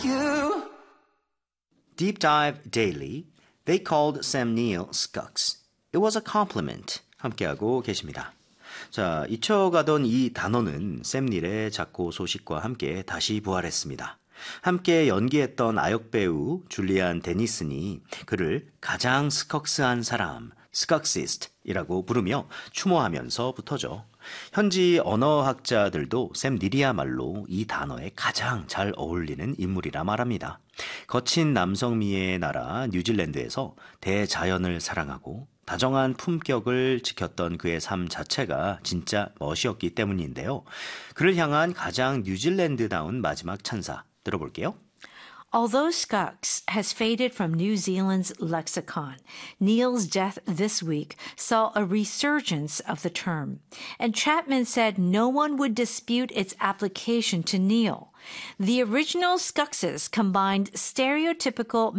You. Deep Dive Daily. They called Sam Neill Skux. It was a compliment. 함께하고 계십니다. 자, 잊혀가던 이 단어는 샘 닐의 작고 소식과 함께 다시 부활했습니다. 함께 연기했던 아역배우 줄리안 데니슨이 그를 가장 스컥스한 사람, 스컥시스트이라고 부르며 추모하면서부터죠. 현지 언어학자들도 샘 닐이야말로 이 단어에 가장 잘 어울리는 인물이라 말합니다. 거친 남성미의 나라 뉴질랜드에서 대자연을 사랑하고 다정한 품격을 지켰던 그의 삶 자체가 진짜 멋이었기 때문인데요. 그를 향한 가장 뉴질랜드다운 마지막 찬사 들어볼게요. Although Skux has faded from New Zealand's lexicon, Neil's death this week saw a resurgence of the term. And Chapman said no one would dispute its application to Neil. The original Skuxes combined stereotypical